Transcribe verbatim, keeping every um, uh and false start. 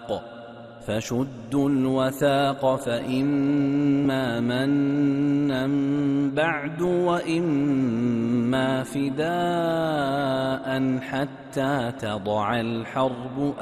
الوثاق فشدوا الوثاق فإما منا بعد وإما فداء حتى تضع الحرب